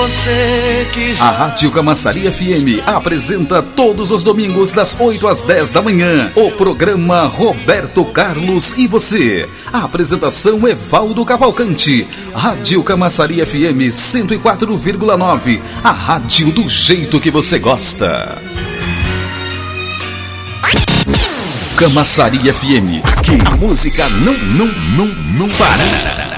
você que A Rádio Camaçari FM apresenta todos os domingos das 8 às 10 da manhã o programa Roberto Carlos e Você. A apresentação Evaldo Cavalcante. Rádio Camaçari FM 104,9. A rádio do jeito que você gosta. Camaçari FM. Aqui a música não para.